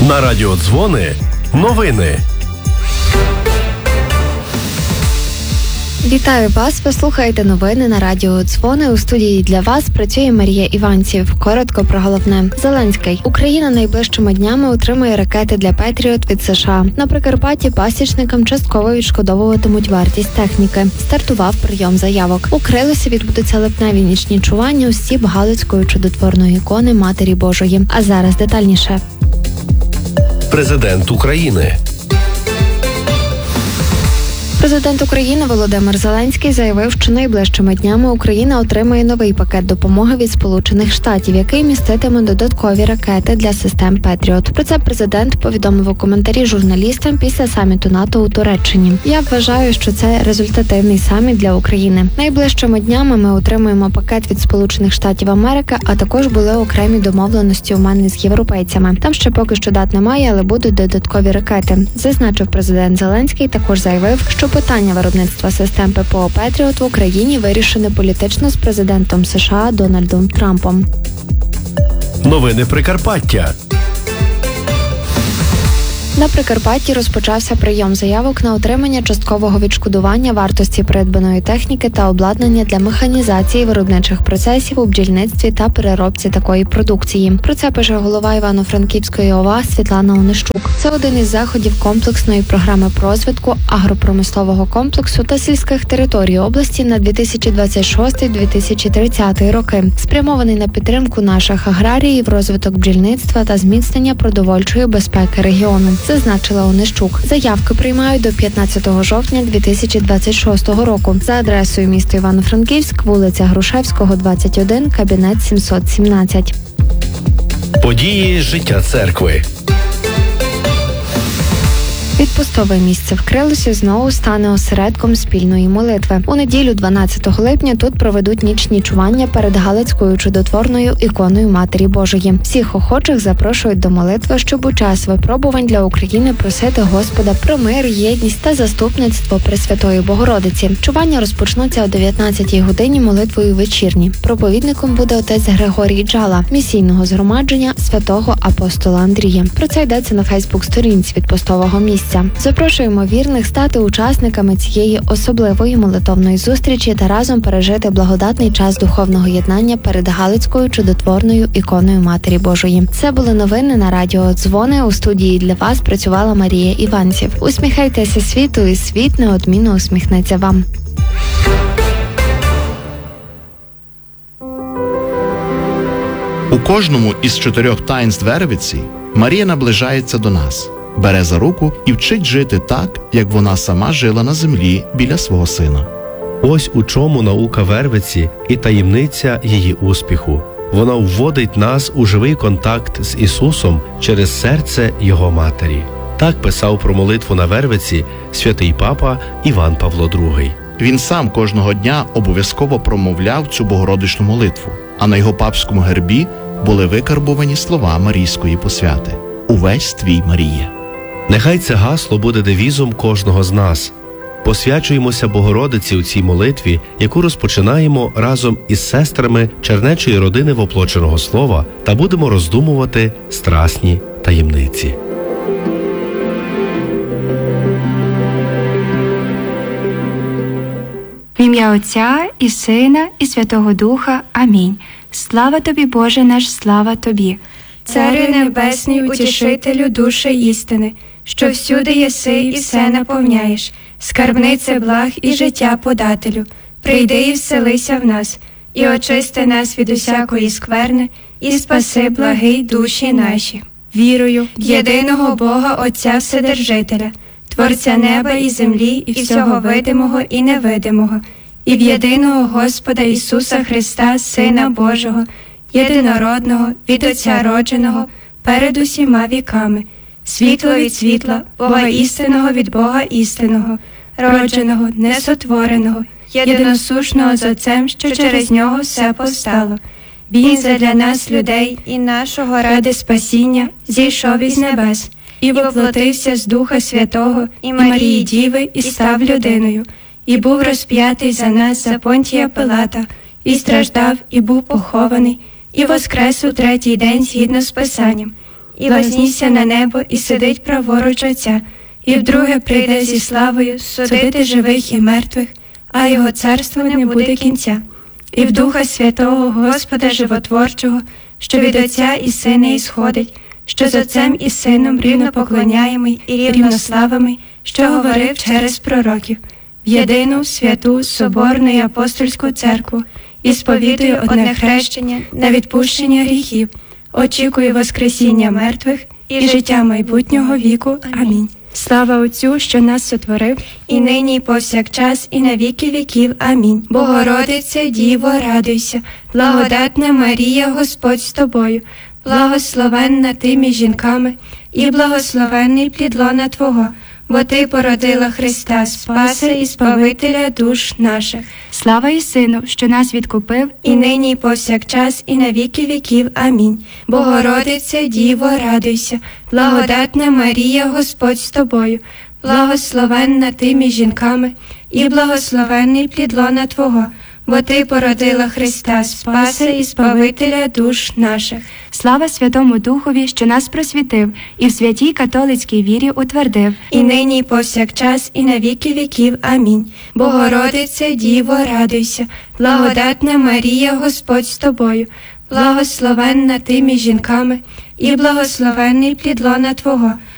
На радіо Дзвони новини. Вітаю вас! Ви слухаєте новини на радіо Дзвони. У студії для вас працює Марія Іванців. Коротко про головне. Зеленський. Україна найближчими днями отримає ракети для Петріот від США. На Прикарпатті пасічникам частково відшкодовуватимуть вартість техніки. Стартував прийом заявок. У Крилусі відбудуться липневі нічні чування у стіп Галицької чудотворної ікони Матері Божої. А зараз детальніше. Президент України. Президент України Володимир Зеленський заявив, що найближчими днями Україна отримає новий пакет допомоги від Сполучених Штатів, який міститиме додаткові ракети для систем Петріот. Про це президент повідомив у коментарі журналістам після саміту НАТО у Туреччині. Я вважаю, що це результативний саміт для України. Найближчими днями ми отримуємо пакет від Сполучених Штатів Америки, а також були окремі домовленості у мене з європейцями. Там ще поки що дат немає, але будуть додаткові ракети, зазначив президент Зеленський. Також заявив, що питання виробництва систем ППО «Петріот» в Україні вирішене політично з президентом США Дональдом Трампом. Новини Прикарпаття. На Прикарпатті розпочався прийом заявок на отримання часткового відшкодування вартості придбаної техніки та обладнання для механізації виробничих процесів у бджільництві та переробці такої продукції. Про це пише голова Івано-Франківської ОВА Світлана Онищук. Це один із заходів комплексної програми розвитку агропромислового комплексу та сільських територій області на 2026-2030 роки, спрямований на підтримку наших аграріїв, розвиток бджільництва та зміцнення продовольчої безпеки регіону, зазначила Онищук. Заявки приймають до 15 жовтня 2026 року за адресою місто Івано-Франківськ, вулиця Грушевського, 21, кабінет 717. Події життя церкви. Відпустове місце в Крилусі знову стане осередком спільної молитви. У неділю 12 липня тут проведуть нічні чування перед Галицькою чудотворною іконою Матері Божої. Всіх охочих запрошують до молитви, щоб у час випробувань для України просити Господа про мир, єдність та заступництво Пресвятої Богородиці. Чування розпочнуться о 19-й годині молитвою вечірні. Проповідником буде отець Григорій Джала, місійного згромадження святого апостола Андрія. Про це йдеться на Фейсбук-сторінці відпустового місця. Запрошуємо вірних стати учасниками цієї особливої молитовної зустрічі та разом пережити благодатний час духовного єднання перед Галицькою чудотворною іконою Матері Божої. Це були новини на радіо Дзвони. У студії для вас працювала Марія Іванців. Усміхайтеся світу, і світ неодмінно усміхнеться вам. У кожному із 4 таїнств Вервиці Марія наближається до нас, бере за руку і вчить жити так, як вона сама жила на землі біля свого сина. Ось у чому наука Вервиці і таємниця її успіху. Вона вводить нас у живий контакт з Ісусом через серце Його Матері. Так писав про молитву на Вервиці святий папа Іван Павло II. Він сам кожного дня обов'язково промовляв цю богородичну молитву, а на його папському гербі були викарбовані слова Марійської посвяти. «Увесь твій, Марія». Нехай це гасло буде девізом кожного з нас. Посвячуємося Богородиці у цій молитві, яку розпочинаємо разом із сестрами чернечої родини воплоченого слова, та будемо роздумувати страсні таємниці. В ім'я Отця і Сина і Святого Духа. Амінь. Слава тобі, Боже наш, слава тобі. Цари небесний, утішителю душі істини, що всюди єси і все наповняєш, скарбнице благ і життя подателю, прийди і вселися в нас, і очисти нас від усякої скверни, і спаси, благий, душі наші. Вірую в єдиного Бога Отця Вседержителя, Творця неба і землі, і всього видимого і невидимого, і в єдиного Господа Ісуса Христа, Сина Божого, єдинородного, від Отця родженого, перед усіма віками, світло від світла, Бога істинного від Бога істинного, родженого, несотвореного, єдиносушного з Отцем, що через Нього все повстало. Він задля нас, людей, і нашого ради спасіння, зійшов із небес, і воплотився з Духа Святого і Марії Діви, і став людиною, і був розп'ятий за нас за Понтія Пилата, і страждав, і був похований, і воскрес у третій день згідно з Писанням, і вознісся на небо, і сидить праворуч Отця, і вдруге прийде зі славою судити живих і мертвих, а його царство не буде кінця. І в Духа Святого Господа Животворчого, що від Отця і Сина ісходить, що з Отцем і Сином рівно поклоняємий і рівнославимий, що говорив через пророків, в єдину, святу, соборну і апостольську церкву, і сповідую одне хрещення на відпущення гріхів, очікую воскресіння мертвих і життя майбутнього віку. Амінь. Слава Отцю, що нас сотворив, І нині, і повсякчас, і на віки віків. Амінь. Богородице, Діво, радуйся, благодатна Марія, Господь з тобою, благословенна ти між жінками, і благословенний плід лона Твого, бо Ти породила Христа, Спаса і Збавителя душ наших. слава і Сину, що нас відкупив, І нині, і повсякчас, і на віки віків. Амінь. Богородице, Діво, радуйся, благодатна Марія, Господь з тобою, благословенна ти між жінками, і благословенний плід лона Твого, бо Ти породила Христа, Спаса і Збавителя душ наших. слава Святому Духові, що нас просвітив, і в святій католицькій вірі утвердив. І нині, і повсякчас, і на віки віків. Амінь. Богородице, Діво, радуйся, благодатна Марія, Господь з тобою, благословенна ти між жінками, і благословенний плід лона Твого,